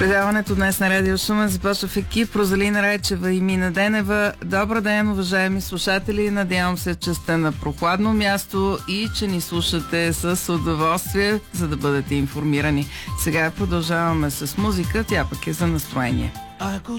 Предаването днес на Радио Шумен започва в екип Розалина Райчева и Мина Денева. Добър ден, уважаеми слушатели. Надявам се, че сте на прохладно място и че ни слушате с удоволствие, за да бъдете информирани. Сега продължаваме с музика, тя пък е за настроение. Ако